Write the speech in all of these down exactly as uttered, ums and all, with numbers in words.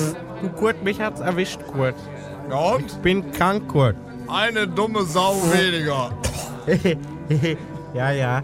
Du Kurt, mich hat's erwischt, Kurt. Ja und? Ich bin krank, Kurt. Eine dumme Sau weniger. Ja, ja.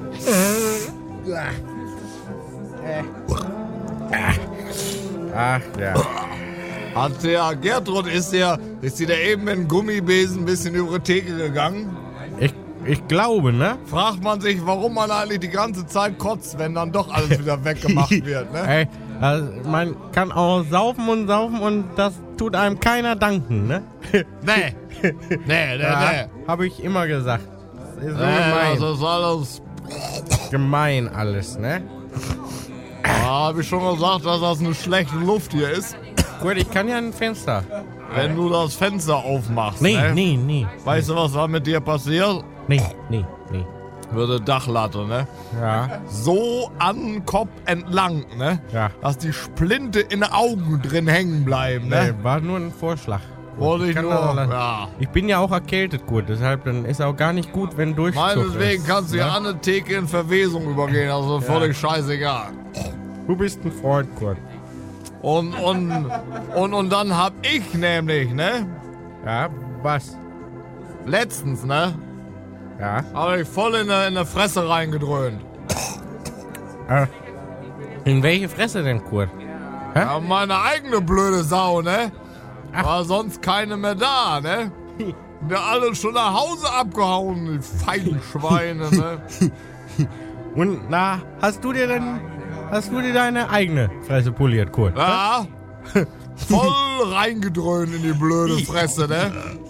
Ach ja. Hat der Gertrud, ist der, ist die da eben mit dem Gummibesen ein bisschen über die Theke gegangen? Ich, ich glaube, ne? Fragt man sich, warum man eigentlich die ganze Zeit kotzt, wenn dann doch alles wieder weggemacht wird, ne? Ey, also man kann auch saufen und saufen und das tut einem keiner danken, ne? Nee. Nee, nee, Ja, nee. habe ich immer gesagt. Das ist so Nee, gemein. das ist alles. Gemein alles, ne? Ja, hab ich schon gesagt, dass das eine schlechte Luft hier ist. Gut, ich kann ja ein Fenster. Wenn du das Fenster aufmachst, Nee, ne? nee, nee. Weißt du, was da mit dir passiert? Nee, nee, nee. Würde Dachlatte, ne? Ja, So an den Kopf entlang, ne? ja. Dass die Splinte in den Augen drin hängen bleiben, ne? Nee, war nur ein Vorschlag. Wollte ich kann nur, das auch lassen. ja. Ich bin ja auch erkältet, gut. Deshalb dann ist auch gar nicht gut, wenn Durchzug Meinetwegen ist. kannst du ja an der Theke in Verwesung übergehen, also völlig scheißegal. Du bist ein Freund, Kurt. Und, und, und, und dann hab ich nämlich, ne? Ja, was? Letztens, ne? Ja. Hab ich voll in der, in der Fresse reingedröhnt. Äh, in welche Fresse denn, Kurt? Ja, meine eigene blöde Sau, ne? War sonst keine mehr da, ne? Der alle schon nach Hause abgehauen, die feigen Schweine, ne? Und na, hast du dir denn, hast du dir deine eigene Fresse poliert, Kurt? Ja, voll reingedröhnt in die blöde Fresse, ne?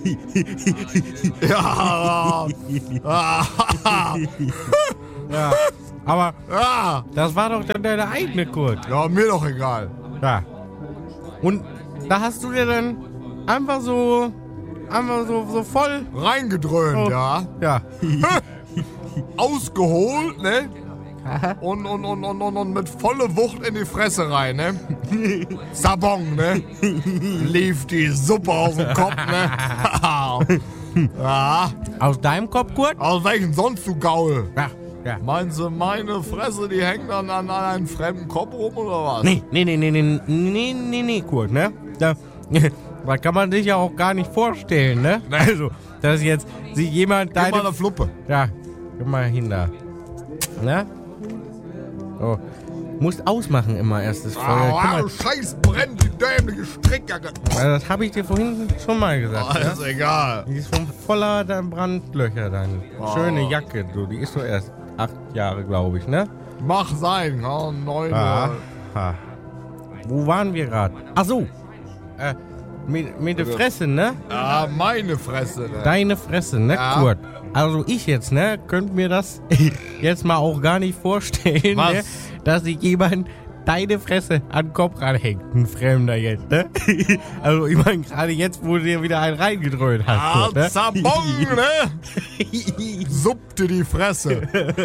Ja, ja, Ja. Aber ja, das war doch dann deine eigene, Kurt. ja, mir doch egal. Ja. Und da hast du dir dann einfach so, einfach so, so voll, Reingedröhnt, Oh. ja. ja. Ausgeholt, ne? Und, und, und, und, und, und mit volle Wucht in die Fresse rein, ne? Sabon, ne? Lief die Suppe aus dem Kopf, ne? Ja. Aus deinem Kopf, Kurt? Aus welchen sonst, du Gaul? Ja. Ja. Meinst du, meine Fresse, die hängt dann an, an einem fremden Kopf rum, oder was? Nee, nee, nee, nee, nee, nee, nee, nee, Kurt, ne? Da, das kann man sich ja auch gar nicht vorstellen, ne? Nee. Also, dass jetzt sich jemand Gib mal deine... eine Fluppe. Ja, geh mal hin da. Ne? So. Musst ausmachen immer erst das Feuer. Guck Ah, mal, oh, Scheiß, brennt die dämliche Strickjacke. also das habe ich dir vorhin schon mal gesagt, Oh, ne? ist egal. Die ist schon voller dein Brandlöcher, deine Oh. schöne Jacke, du. Die ist so erst acht Jahre, glaube ich, ne? Mach sein, ja, neun. Ah. äh, Ha. Wo waren wir gerade? Ach so. Äh, mit, mit der Fresse, ne? Ja, meine Fresse, ne? Deine Fresse, ne, Ja. Kurt? Also ich jetzt, ne, könnt mir das jetzt mal auch gar nicht vorstellen, Was? ne, dass sich jemand deine Fresse an den Kopf ranhängt. Ein Fremder jetzt, ne? Also ich meine, gerade jetzt, wo du dir wieder einen reingedröhnt hast, Ah, Kurt, ne? Zabong, ne? Suppte die Fresse.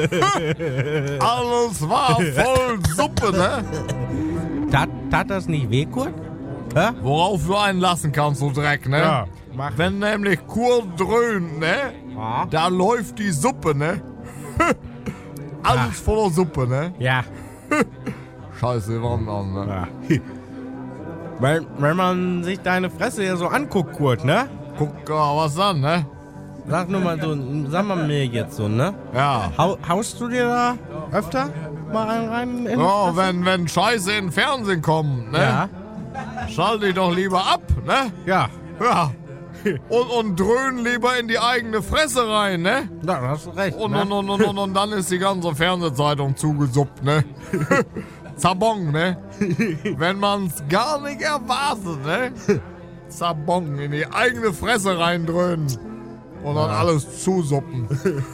Alles war voll Suppe, ne? Tat, tat das nicht weh, Kurt? Hä? Worauf du einen lassen kannst, so Dreck, ne? Ja, mach. Wenn nämlich Kurt dröhnt, ne? Ja. Da läuft die Suppe, ne? Alles voller Suppe, ne? Ja. Scheiße, warum an, ne? ja. Wenn, wenn man sich deine Fresse ja so anguckt, Kurt, ne? Guck äh, was an, ne? Sag nur mal so, sag mal mir jetzt so, ne? Ja. Hau, haust du dir da öfter mal einen rein? In Ja, wenn, wenn Scheiße in den Fernsehen kommt, ne? Ja. Schalt dich doch lieber ab, ne? Ja. Ja. Und, und dröhn lieber in die eigene Fresse rein, ne? Da hast du recht. Und, ne? und, und, und, und, und dann ist die ganze Fernsehzeitung zugesuppt, ne? Zabong, ne? Wenn man's gar nicht erwartet, ne? Zabong in die eigene Fresse reindröhnen. Und dann alles zusuppen.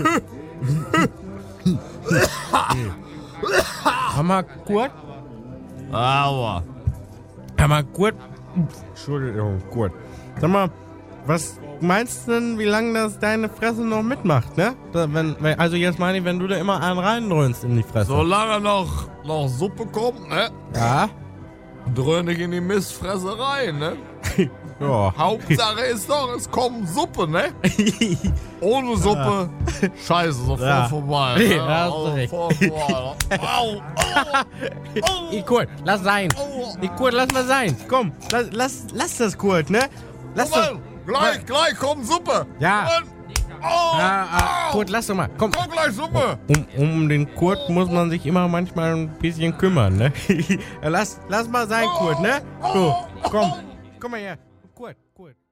Hammer Kurt? Aber. Hammer Kurt? Entschuldigung, Kurt. Sag mal, was meinst du denn, wie lange das deine Fresse noch mitmacht, ne? Da, wenn, wenn, also jetzt meine ich, wenn du da immer einen reindröhnst in die Fresse. Solange noch, noch Suppe kommt, ne? Ja? Dröhn ich in die Mistfresse rein, ne? Ja. Hauptsache ist doch, es kommt Suppe, ne? Ohne Suppe, scheiße, sofort Ja. vorbei. Ne? Ja, hast du recht. Sofort vorbei. Au, au, Ey, Kurt, lass sein. Ey, Kurt, lass mal sein. Komm, lass, lass, lass das, Kurt, ne? Lass das. Moment, gleich, gleich kommt Suppe. Ja. Moment. Au, Ah, ah, au. Kurt, lass doch mal. Komm. Kommt gleich Suppe. Um, um den Kurt muss man sich immer manchmal ein bisschen kümmern, ne? Ja, lass, lass mal sein, Kurt, ne? So, komm. Komm mal her. Kurt, Kurt.